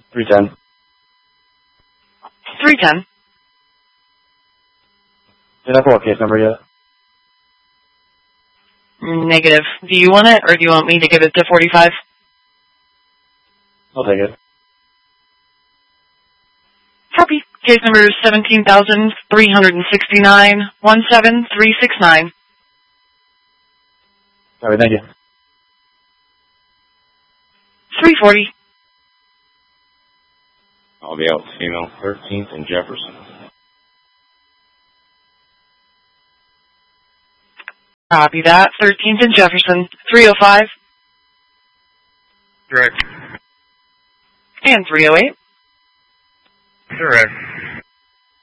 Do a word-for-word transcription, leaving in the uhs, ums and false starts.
three ten. three ten. Did I pull a case number yet? Negative. Do you want it, or do you want me to give it to forty-five? I'll take it. Copy. Case number is seventeen thousand three hundred sixty-nine, one seven three six nine. All right, thank you. three forty. I'll be out female thirteenth and Jefferson. Copy that. thirteenth and Jefferson. three oh five. Direct. And three oh eight. Direct.